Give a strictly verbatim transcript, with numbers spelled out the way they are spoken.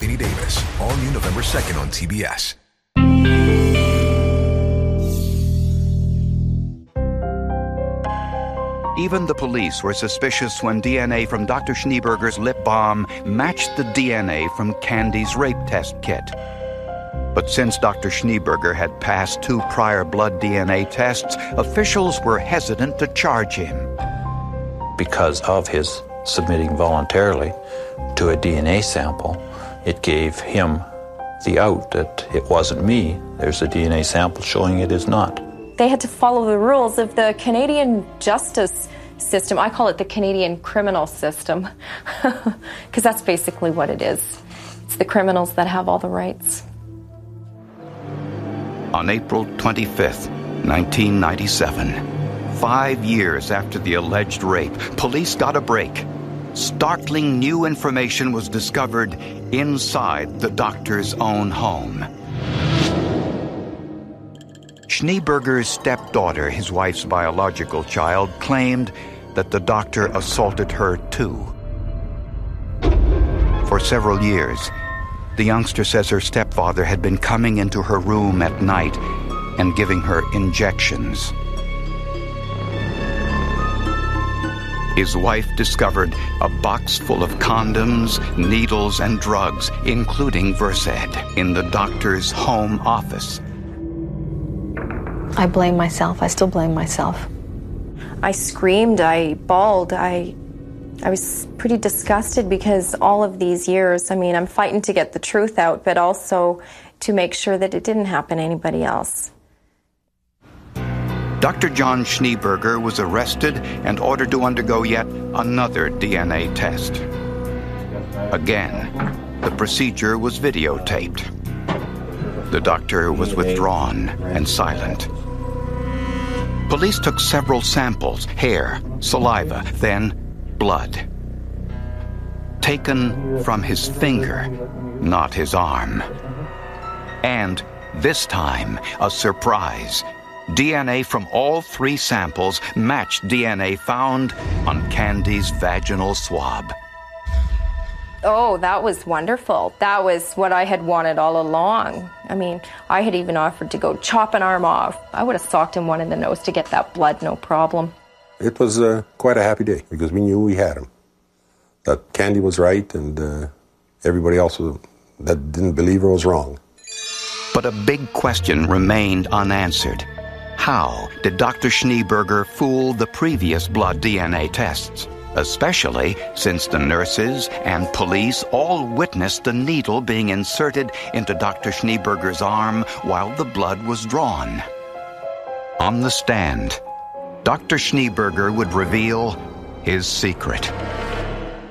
Vinny Davis, all new November second on T B S. Even the police were suspicious when D N A from Doctor Schneeberger's lip balm matched the D N A from Candy's rape test kit. But since Doctor Schneeberger had passed two prior blood D N A tests, officials were hesitant to charge him. Because of his submitting voluntarily to a D N A sample, it gave him the out that it wasn't me. There's a D N A sample showing it is not. They had to follow the rules of the Canadian justice system. I call it the Canadian criminal system, because that's basically what it is. It's the criminals that have all the rights. On April twenty-fifth, nineteen ninety-seven, five years after the alleged rape, police got a break. Startling new information was discovered inside the doctor's own home. Schneeberger's stepdaughter, his wife's biological child, claimed that the doctor assaulted her too. For several years, the youngster says her stepfather had been coming into her room at night and giving her injections. His wife discovered a box full of condoms, needles, and drugs, including Versed, in the doctor's home office. I blame myself. I still blame myself. I screamed, I bawled, I I was pretty disgusted because all of these years, I mean, I'm fighting to get the truth out, but also to make sure that it didn't happen to anybody else. Doctor John Schneeberger was arrested and ordered to undergo yet another D N A test. Again, the procedure was videotaped. The doctor was withdrawn and silent. Police took several samples, hair, saliva, then blood. Taken from his finger, not his arm. And this time, a surprise. D N A from all three samples matched D N A found on Candy's vaginal swab. Oh, that was wonderful. That was what I had wanted all along. I mean, I had even offered to go chop an arm off. I would have socked him one in the nose to get that blood, no problem. It was uh, quite a happy day because we knew we had him. That Candy was right and uh, everybody else was, that didn't believe her was wrong. But a big question remained unanswered. How did Doctor Schneeberger fool the previous blood D N A tests? Especially since the nurses and police all witnessed the needle being inserted into Doctor Schneeberger's arm while the blood was drawn. On the stand, Doctor Schneeberger would reveal his secret.